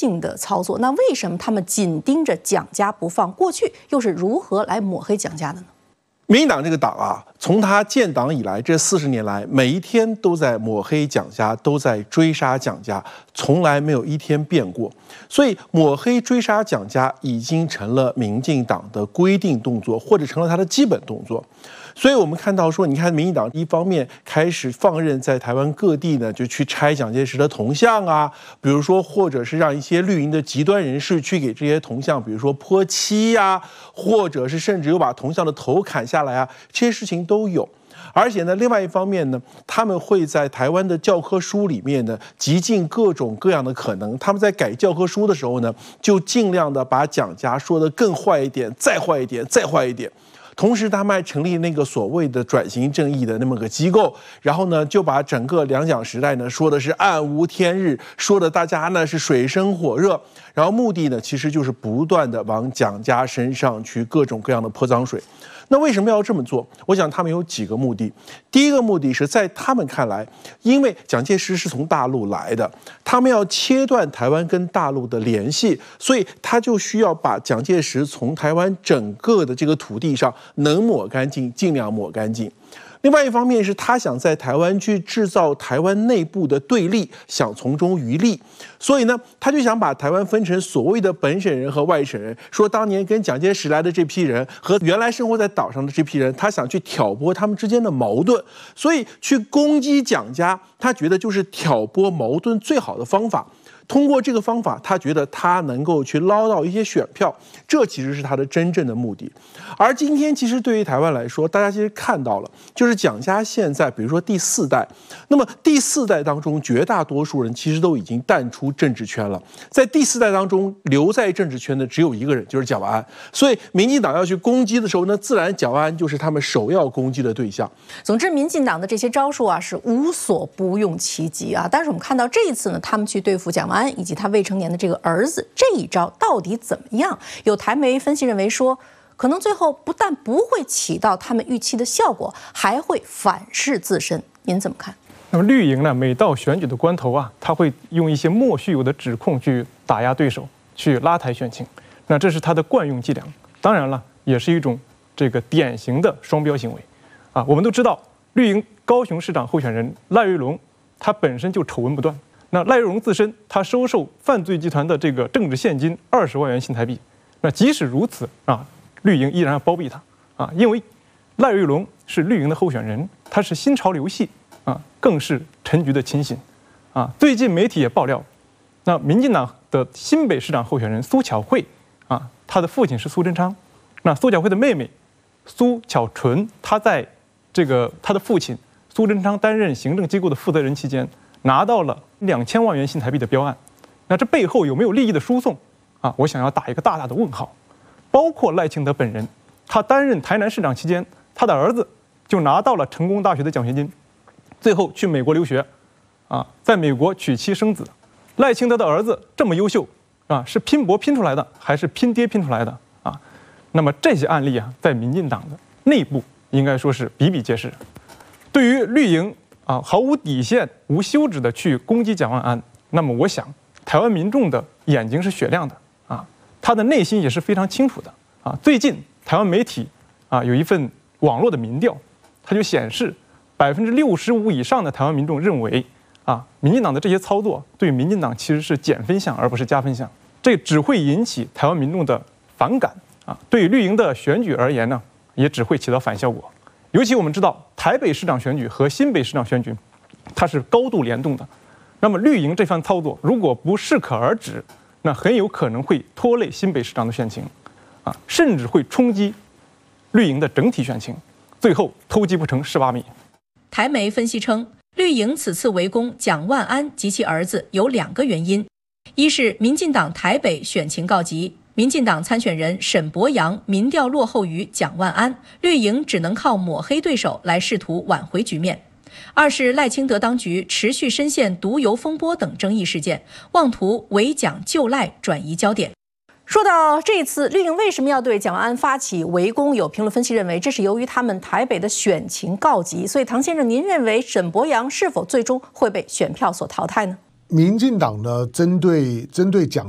性的操作。那为什么他们紧盯着蒋家不放？过去又是如何来抹黑蒋家的呢？ 民进党这个党啊，从他建党以来这40年来，每一天都在抹黑蒋家，都在追杀蒋家，从来没有一天变过。所以抹黑追杀蒋家已经成了民进党的规定动作，或者成了他的基本动作。所以我们看到说，你看民进党一方面开始放任在台湾各地呢，就去拆蒋介石的铜像啊，比如说或者是让一些绿营的极端人士去给这些铜像，比如说泼漆呀，或者是甚至有把铜像的头砍下来啊，这些事情都有。而且呢，另外一方面呢，他们会在台湾的教科书里面呢，极尽各种各样的可能。他们在改教科书的时候呢，就尽量的把蒋家说得更坏一点，再坏一点，再坏一点。同时，他们还成立那个所谓的转型正义的那么个机构，然后呢，就把整个两蒋时代呢说的是暗无天日，说的大家呢是水深火热，然后目的呢其实就是不断的往蒋家身上去各种各样的泼脏水。那为什么要这么做？我想他们有几个目的。第一个目的是在他们看来，因为蒋介石是从大陆来的，他们要切断台湾跟大陆的联系，所以他就需要把蒋介石从台湾整个的这个土地上能抹干净，尽量抹干净。另外一方面是他想在台湾去制造台湾内部的对立，想从中渔利，所以呢，他就想把台湾分成所谓的本省人和外省人，说当年跟蒋介石来的这批人和原来生活在岛上的这批人，他想去挑拨他们之间的矛盾，所以去攻击蒋家，他觉得就是挑拨矛盾最好的方法。通过这个方法，他觉得他能够去捞到一些选票，这其实是他的真正的目的。而今天其实对于台湾来说，大家其实看到了，就是蒋家现在比如说第4代，那么第4代当中绝大多数人其实都已经淡出政治圈了，在第4代当中留在政治圈的只有一个人，就是蒋万安。所以民进党要去攻击的时候呢，自然蒋万安就是他们首要攻击的对象。 总之，民进党的这些招数啊是无所不用其极啊。但是我们看到这一次呢，他们去对付蒋万安以及他未成年的这个儿子，这一招到底怎么样？有台媒分析认为说，可能最后不但不会起到他们预期的效果，还会反噬自身。您怎么看？ 那么绿营呢，每到选举的关头啊，他会用一些莫须有的指控去打压对手，去拉抬选情。那这是他的惯用伎俩。当然了，也是一种这个典型的双标行为啊。我们都知道，绿营高雄市长候选人赖瑞隆，他本身就丑闻不断。那赖瑞隆自身，他收受犯罪集团的这个政治现金20万元新台币。那即使如此啊，绿营依然要包庇他啊，因为赖瑞隆是绿营的候选人，他是新潮流系啊，更是陈菊的亲信啊。最近媒体也爆料，那民进党的新北市长候选人苏巧慧啊，他的父亲是苏贞昌，那苏巧慧的妹妹苏巧纯，她在这个她的父亲苏贞昌担任行政机构的负责人期间，拿到了2000万元新台币的标案，那这背后有没有利益的输送啊？我想要打一个大大的问号。包括赖清德本人，他担任台南市长期间，他的儿子就拿到了成功大学的奖学金，最后去美国留学，啊，在美国娶妻生子。赖清德的儿子这么优秀啊，是拼搏拼出来的，还是拼爹拼出来的啊？那么这些案例啊，在民进党的内部应该说是比比皆是。对于绿营啊，毫无底线、无休止的去攻击蒋万安，那么我想，台湾民众的眼睛是雪亮的啊，他的内心也是非常清楚的啊。最近台湾媒体啊有一份网络的民调，它就显示65%以上的台湾民众认为啊，民进党的这些操作对民进党其实是减分项而不是加分项，这只会引起台湾民众的反感啊。对于绿营的选举而言呢，也只会起到反效果。尤其我们知道，台北市长选举和新北市长选举，它是高度联动的。那么绿营这番操作，如果不适可而止，那很有可能会拖累新北市长的选情，啊，甚至会冲击绿营的整体选情，最后偷鸡不成蚀把米。 台媒分析称，绿营此次围攻蒋万安及其儿子有2个原因：一是民进党台北选情告急，民进党参选人沈伯洋民调落后于蒋万安，绿营只能靠抹黑对手来试图挽回局面；二是赖清德当局持续深陷毒油风波等争议事件，妄图围蒋救赖转移焦点。 说到这次绿营为什么要对蒋万安发起围攻，有评论分析认为，这是由于他们台北的选情告急。所以唐先生，您认为沈伯洋是否最终会被选票所淘汰呢？ 民进党呢，针对蒋